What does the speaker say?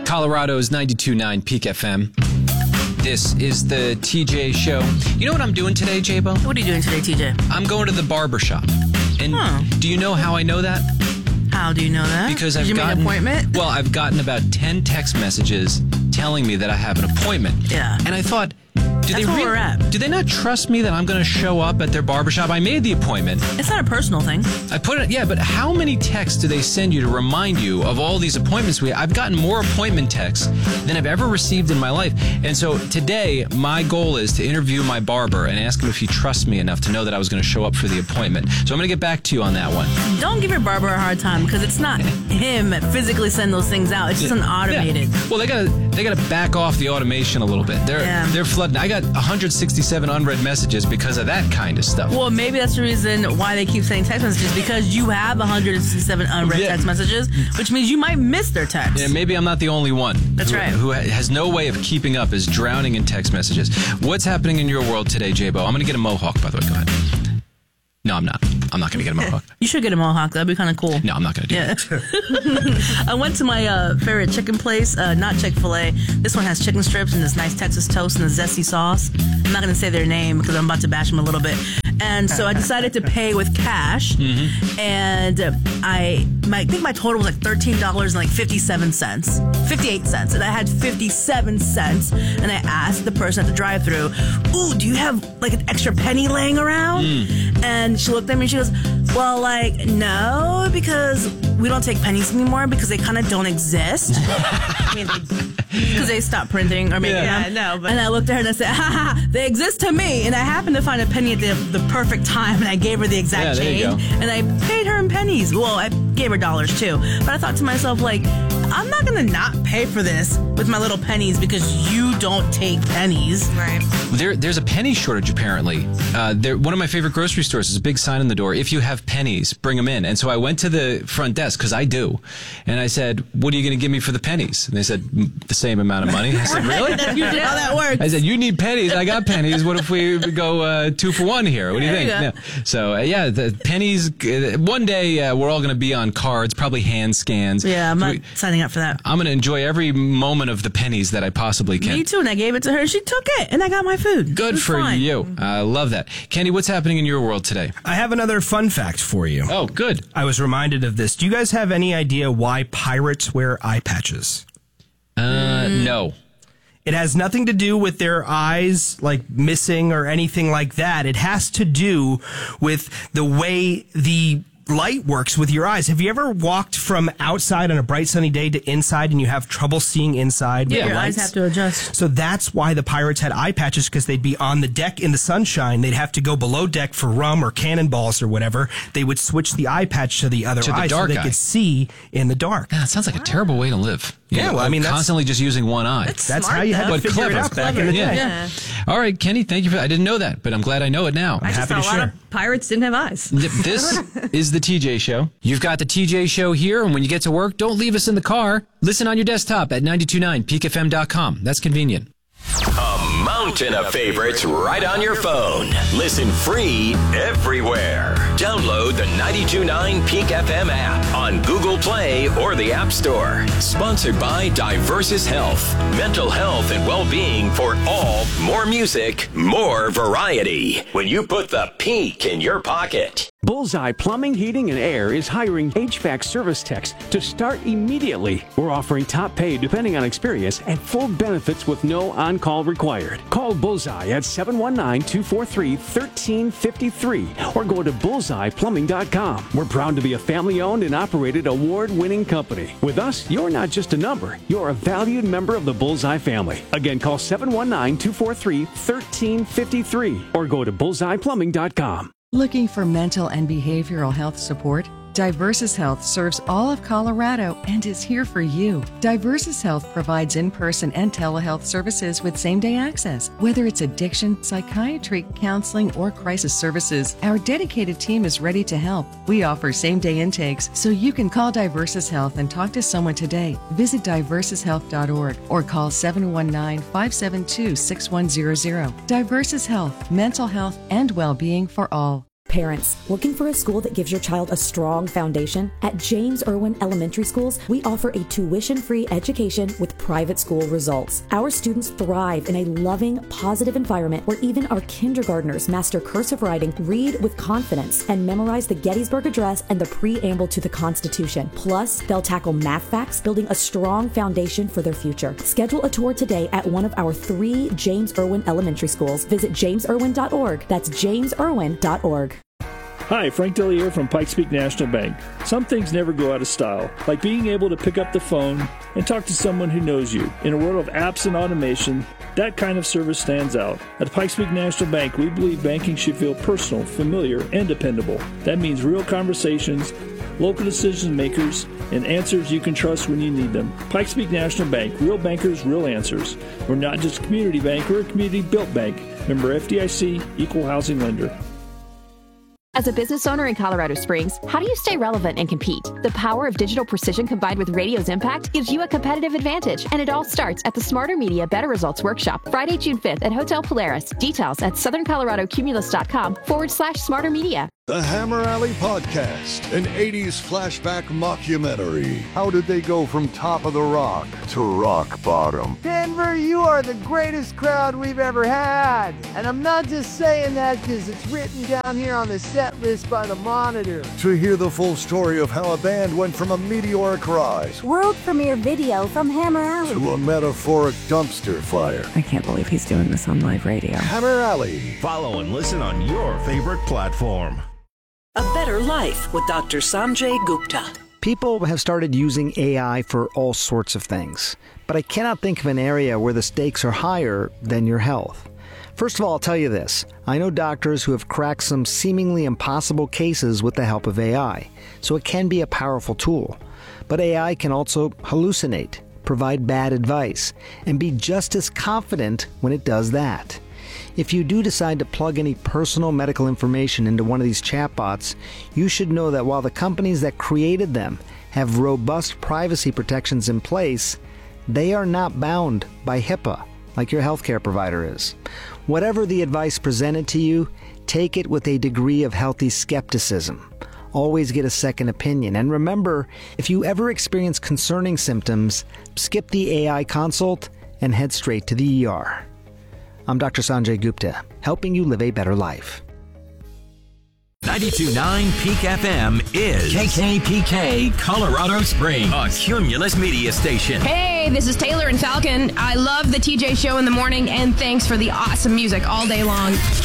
Colorado's 92.9 Peak FM. This is the TJ Show. You know what I'm doing today, J-Bo? What are you doing today, TJ? I'm going to the barber shop. And do you know how I know that? How do you know that? Because Did you make an appointment? Well, I've gotten about 10 text messages telling me that I have an appointment. Yeah. And I thought, do they not trust me that I'm going to show up at their barbershop? I made the appointment. It's not a personal thing. I put it, yeah, but how many texts do they send you to remind you of all these appointments? I've gotten more appointment texts than I've ever received in my life. And so today, my goal is to interview my barber and ask him if he trusts me enough to know that I was going to show up for the appointment. So I'm going to get back to you on that one. Don't give your barber a hard time because it's not him physically send those things out. It's just an automated. Yeah. Well, they gotta back off the automation a little bit. They're flooding. I got 167 unread messages because of that kind of stuff. Well, maybe that's the reason why they keep sending text messages, because you have 167 unread text messages, which means you might miss their text. Yeah, maybe I'm not the only one. That's right. Who has no way of keeping up, is drowning in text messages. What's happening in your world today, J-Bo? I'm going to get a mohawk, by the way. Go ahead. No, I'm not. I'm not going to get a mohawk. You should get a mohawk. That'd be kind of cool. No, I'm not going to do that. I went to my favorite chicken place, not Chick-fil-A. This one has chicken strips and this nice Texas toast and a zesty sauce. I'm not going to say their name because I'm about to bash them a little bit. And so I decided to pay with cash. Mm-hmm. And I think my total was like $13.57. 58 cents. And I had 57 cents. And I asked the person at the drive-thru, "Ooh, do you have like an extra penny laying around?" And she looked at me and she goes, "Well, like, no, because we don't take pennies anymore because they kind of don't exist." I mean, because they stopped printing or maybe no. But. And I looked at her and I said, "Ha ha, they exist to me." And I happened to find a penny at the perfect time, and I gave her the exact change. And I paid her in pennies. Well, I gave her dollars too. But I thought to myself, like, I'm not going to not pay for this with my little pennies because you don't take pennies. Right. There's a penny shortage, apparently. One of my favorite grocery stores is a big sign on the door: if you have pennies, bring them in. And so I went to the front desk, because I do, and I said, "What are you going to give me for the pennies?" And they said, "The same amount of money." I said, "Really?" That's usually how that works. I said, "You need pennies. I got pennies. What if we go 2 for 1 here? What do you think?" Yeah. So, the pennies, one day we're all going to be on cards, probably hand scans. Yeah, I'm not signing up for that. I'm going to enjoy every moment of the pennies that I possibly can. Me too, and I gave it to her. She took it, and I got my food. Good for you. I love that. Kenny, what's happening in your world today? I have another fun fact for you. Oh, good. I was reminded of this. Do you guys have any idea why pirates wear eye patches? No. It has nothing to do with their eyes, like, missing or anything like that. It has to do with the way the light works with your eyes. Have you ever walked from outside on a bright sunny day to inside and you have trouble seeing inside? Yeah, your eyes have to adjust. So that's why the pirates had eye patches, because they'd be on the deck in the sunshine. They'd have to go below deck for rum or cannonballs or whatever. They would switch the eye patch to the other eye so they could see in the dark. Yeah, that sounds like a terrible way to live. Yeah, well, I mean, constantly just using one eye. That's how you had to figure it out back in the day. Yeah. All right, Kenny, thank you for that. I didn't know that, but I'm glad I know it now. I just thought a lot of pirates didn't have eyes. This is the TJ Show. You've got the TJ Show here, and when you get to work, don't leave us in the car. Listen on your desktop at 929peakfm.com. That's convenient. A mountain of favorites right on your phone. Listen free everywhere. Download the 92.9 Peak FM app on Google Play or the App Store. Sponsored by Diversus Health. Mental health and well-being for all. More music, more variety. When you put the Peak in your pocket. Bullseye Plumbing, Heating, and Air is hiring HVAC service techs to start immediately. We're offering top pay depending on experience and full benefits with no on-call required. Call Bullseye at 719-243-1353 or go to bullseyeplumbing.com. We're proud to be a family-owned and operated award-winning company. With us, you're not just a number. You're a valued member of the Bullseye family. Again, call 719-243-1353 or go to bullseyeplumbing.com. Looking for mental and behavioral health support? Diversus Health serves all of Colorado and is here for you. Diversus Health provides in-person and telehealth services with same-day access. Whether it's addiction, psychiatry, counseling, or crisis services, our dedicated team is ready to help. We offer same-day intakes, so you can call Diversus Health and talk to someone today. Visit diversushealth.org or call 719-572-6100. Diversus Health, mental health and well-being for all. Parents, looking for a school that gives your child a strong foundation? At James Irwin Elementary Schools, we offer a tuition-free education with private school results. Our students thrive in a loving, positive environment where even our kindergartners master cursive writing, read with confidence, and memorize the Gettysburg Address and the preamble to the Constitution. Plus, they'll tackle math facts, building a strong foundation for their future. Schedule a tour today at one of our 3 James Irwin Elementary Schools. Visit jamesirwin.org. That's jamesirwin.org. Hi, Frank Dellier from Pikes Peak National Bank. Some things never go out of style, like being able to pick up the phone and talk to someone who knows you. In a world of apps and automation, that kind of service stands out. At Pikes Peak National Bank, we believe banking should feel personal, familiar, and dependable. That means real conversations, local decision makers, and answers you can trust when you need them. Pikes Peak National Bank, real bankers, real answers. We're not just a community bank, we're a community-built bank. Member FDIC, Equal Housing Lender. As a business owner in Colorado Springs, how do you stay relevant and compete? The power of digital precision combined with radio's impact gives you a competitive advantage, and it all starts at the Smarter Media Better Results Workshop, Friday, June 5th at Hotel Polaris. Details at southerncoloradocumulus.com/Smarter Media. The Hammer Alley Podcast, an 80s flashback mockumentary. How did they go from top of the rock to rock bottom? Denver, you are the greatest crowd we've ever had. And I'm not just saying that because it's written down here on the set list by the Monitor. To hear the full story of how a band went from a meteoric rise, world premiere video from Hammer Alley, to a metaphoric dumpster fire. I can't believe he's doing this on live radio. Hammer Alley. Follow and listen on your favorite platform. A Better Life with Dr. Sanjay Gupta. People have started using AI for all sorts of things, but I cannot think of an area where the stakes are higher than your health. First of all, I'll tell you this. I know doctors who have cracked some seemingly impossible cases with the help of AI, so it can be a powerful tool. But AI can also hallucinate, provide bad advice, and be just as confident when it does that. If you do decide to plug any personal medical information into one of these chatbots, you should know that while the companies that created them have robust privacy protections in place, they are not bound by HIPAA like your healthcare provider is. Whatever the advice presented to you, take it with a degree of healthy skepticism. Always get a second opinion. And remember, if you ever experience concerning symptoms, skip the AI consult and head straight to the ER. I'm Dr. Sanjay Gupta, helping you live a better life. 92.9 Peak FM is KKPK Colorado Springs, a Cumulus media station. Hey, this is Taylor and Falcon. I love the TJ show in the morning, and thanks for the awesome music all day long.